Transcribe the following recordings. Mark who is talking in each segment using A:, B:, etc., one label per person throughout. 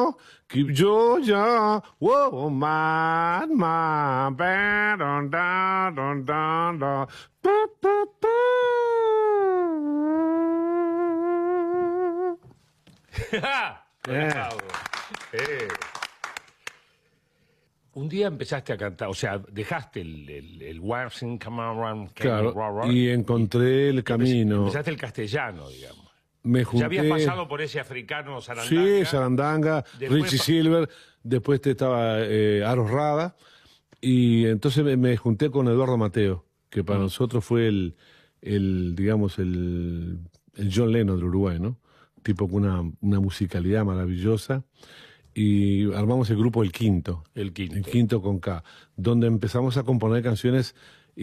A: keep Georgia, whoa, man, man, dun, dun, dun, dun, dun, pa, pa, pa.
B: Un día empezaste a cantar, o sea, dejaste el Waxing, Come On,
A: Claro, y encontré el camino.
B: Empezaste el castellano, digamos.
A: Me junté...
B: Ya habías pasado por ese africano Sarandanga.
A: Sí, Sarandanga, Richie Silver, después estaba Aros Rada, y entonces me junté con Eduardo Mateo, que para nosotros fue digamos, el John Lennon del Uruguay, ¿no? Tipo con una musicalidad maravillosa, y armamos el grupo El Quinto. El Quinto con K, donde empezamos a componer canciones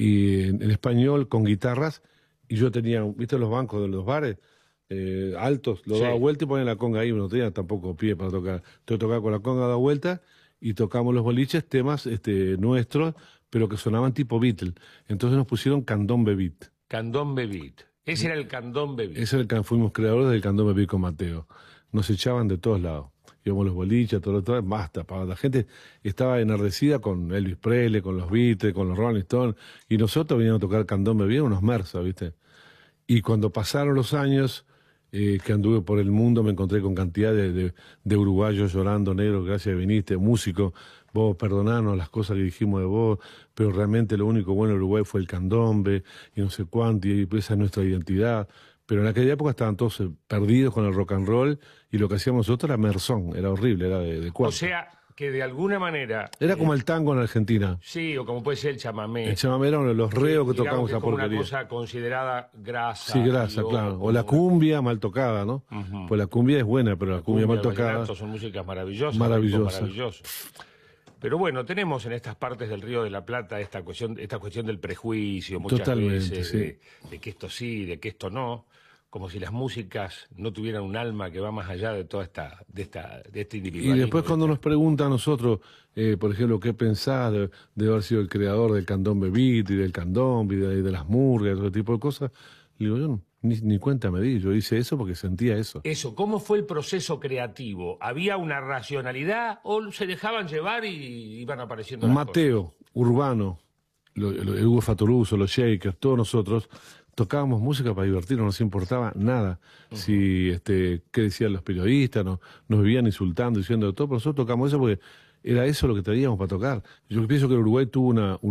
A: en español con guitarras, y yo tenía, ¿viste los bancos de los bares? Altos, lo daba vuelta y ponía la conga ahí, no tenía tampoco pie para tocar. Entonces tocaba con la conga dada vuelta y tocamos los boliches, temas nuestros, pero que sonaban tipo Beatle. Entonces nos pusieron Candombe Beat.
B: Candombe Beat. Ese era el Candombe Beat.
A: Fuimos creadores del Candombe Beat con Mateo. Nos echaban de todos lados. Íbamos los boliches, todo, basta. La gente estaba enardecida con Elvis Presley, con los Beatles, con los Rolling Stones, y nosotros veníamos a tocar Candombe Beat, unos mersas, ¿viste? Y cuando pasaron los años... que anduve por el mundo, me encontré con cantidad de uruguayos llorando, negro, gracias que viniste, músico, vos perdonanos las cosas que dijimos de vos, pero realmente lo único bueno de Uruguay fue el candombe, y no sé cuánto, y esa es nuestra identidad. Pero en aquella época estaban todos perdidos con el rock and roll, y lo que hacíamos nosotros era merzón, era horrible, era de cuarto.
B: O sea, que de alguna manera...
A: Era como el tango en Argentina.
B: Sí, o como puede ser el chamamé.
A: El chamamé era uno de los reos que tocamos esa porquería.
B: Una cosa considerada grasa.
A: Sí, grasa, claro. O la cumbia mal tocada, ¿no? Pues la cumbia es buena, pero la cumbia mal tocada...
B: Son músicas maravillosas.
A: Maravillosas.
B: Pero bueno, tenemos en estas partes del Río de la Plata esta cuestión del prejuicio muchas
A: Totalmente,
B: veces,
A: sí.
B: de que esto sí, de que esto no, como si las músicas no tuvieran un alma que va más allá de toda de este individualismo.
A: Y después cuando nos preguntan a nosotros, por ejemplo, ¿qué pensás de haber sido el creador del candombe beat y del candombe y de las murgas y todo tipo de cosas? Le digo, yo ni cuenta me di, yo hice eso porque sentía eso.
B: Eso, ¿cómo fue el proceso creativo? ¿Había una racionalidad o se dejaban llevar y iban apareciendo las
A: Mateo,
B: cosas?
A: Urbano, Hugo Fatoruso, los Shakers, todos nosotros tocábamos música para divertirnos, no nos importaba nada. Si qué decían los periodistas, nos vivían insultando, diciendo todo, pero nosotros tocamos eso porque era eso lo que traíamos para tocar. Yo pienso que el Uruguay tuvo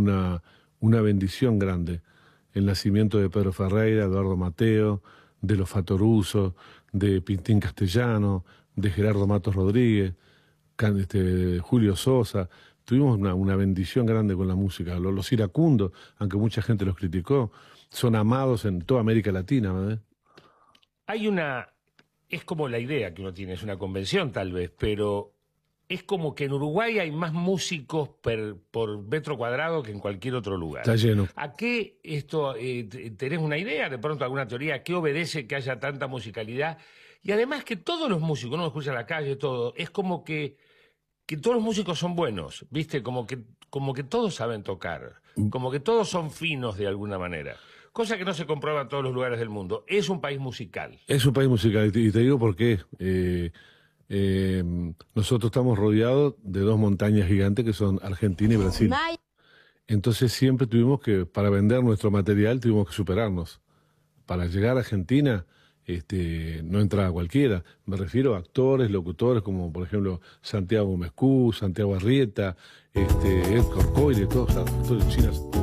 A: una bendición grande. El nacimiento de Pedro Ferreira, Eduardo Mateo, de los Fatoruso, de Pintín Castellano, de Gerardo Matos Rodríguez, Julio Sosa. Tuvimos una bendición grande con la música. Los iracundos, aunque mucha gente los criticó, son amados en toda América Latina, ¿verdad?
B: Es como la idea que uno tiene, es una convención tal vez, pero es como que en Uruguay hay más músicos por metro cuadrado que en cualquier otro lugar.
A: Está lleno.
B: ¿A qué esto, tenés una idea, de pronto alguna teoría, a qué obedece que haya tanta musicalidad? Y además que todos los músicos, uno escucha en la calle, todo, es como que todos los músicos son buenos, ¿viste? Como que todos saben tocar, como que todos son finos de alguna manera. Cosa que no se comprueba en todos los lugares del mundo. Es un país musical.
A: Es un país musical, y te digo por qué. Nosotros estamos rodeados de dos montañas gigantes que son Argentina y Brasil. Entonces siempre para vender nuestro material, tuvimos que superarnos. Para llegar a Argentina, no entraba cualquiera. Me refiero a actores, locutores, como por ejemplo Santiago Mezcú, Santiago Arrieta, Ed Corcoy, todos actores chinos.